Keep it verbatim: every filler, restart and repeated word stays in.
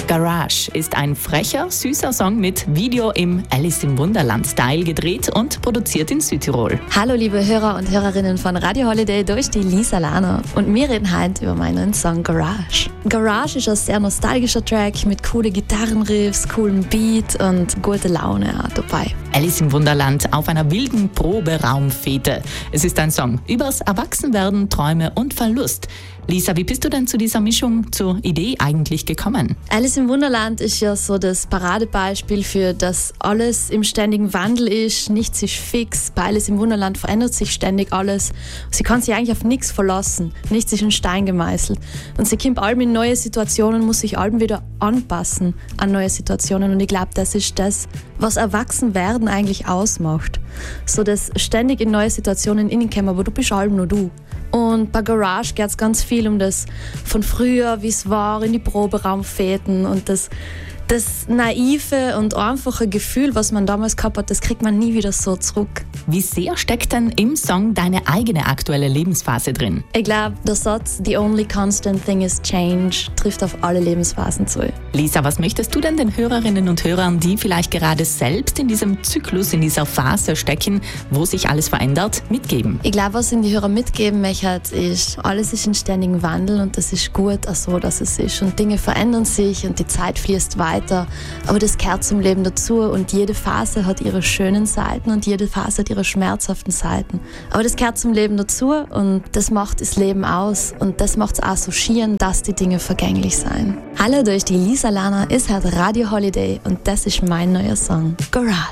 Garage ist ein frecher, süßer Song mit Video im Alice im Wunderland-Style gedreht und produziert in Südtirol. Hallo liebe Hörer und Hörerinnen von Radio Holiday, durch die Lisa Lana. Und wir reden heute über meinen Song Garage. Garage ist ein sehr nostalgischer Track mit coolen Gitarrenriffs, coolen Beat und gute Laune auch dabei. Alice im Wunderland auf einer wilden Proberaumfete. Es ist ein Song übers Erwachsenwerden, Träume und Verlust. Lisa, wie bist du denn zu dieser Mischung, zur Idee eigentlich gekommen? Alice im Wunderland ist ja so das Paradebeispiel für, dass alles im ständigen Wandel ist, nichts ist fix. Bei Alice im Wunderland verändert sich ständig alles. Sie kann sich eigentlich auf nichts verlassen, nichts ist in Stein gemeißelt. Und sie kommt allem in neue Situationen, muss sich allem wieder anpassen an neue Situationen. Und ich glaube, das ist das, was Erwachsenwerden eigentlich ausmacht. So dass ständig in neue Situationen hineinkommen, aber du bist allem nur du. Und bei Garage geht es ganz viel um das von früher, wie es war, in die Proberaumfäden und das, das naive und einfache Gefühl, was man damals gehabt hat, das kriegt man nie wieder so zurück. Wie sehr steckt denn im Song deine eigene aktuelle Lebensphase drin? Ich glaube, der Satz "The only constant thing is change" trifft auf alle Lebensphasen zu. Lisa, was möchtest du denn den Hörerinnen und Hörern, die vielleicht gerade selbst in diesem Zyklus, in dieser Phase stecken, wo sich alles verändert, mitgeben? Ich glaube, was ich die Hörer mitgeben möchte, ist, alles ist in ständigem Wandel und das ist gut auch so, dass es ist. Und Dinge verändern sich und die Zeit fließt weiter. Aber das gehört zum Leben dazu und jede Phase hat ihre schönen Seiten und jede Phase hat ihre schmerzhaften Seiten. Aber das gehört zum Leben dazu und das macht das Leben aus und das macht es auch so schieren, dass die Dinge vergänglich sein. Hallo, durch die Lisa Lana ist halt Radio Holiday und das ist mein neuer Song Garage.